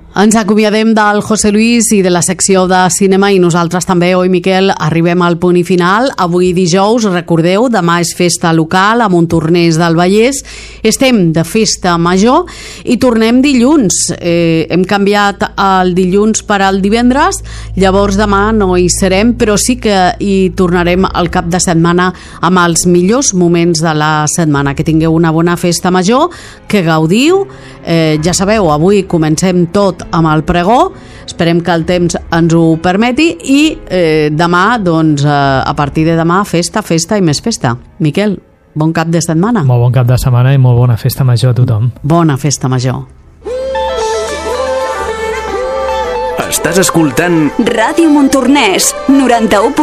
Ens acomiadem del José Luis i de la secció de cinema i nosaltres també, oi Miquel, arribem al punt i final. Avui dijous, recordeu, demà és festa local a Montornès del Vallès. Estem de festa major i tornem dilluns. Hem canviat el dilluns per al divendres, llavors demà no hi serem, però sí que hi tornarem al cap de setmana amb els millors moments de la setmana. Que tingueu una bona festa major, que gaudiu. Ja sabeu, avui comencem tot amb el pregó, esperem que el temps ens ho permeti i demà, doncs, a partir de demà, festa i més festa. Miquel, bon cap de setmana. Molt bon cap de setmana i molt bona festa major a tothom. Bona festa major. Estàs escoltant Ràdio Montornès, 91.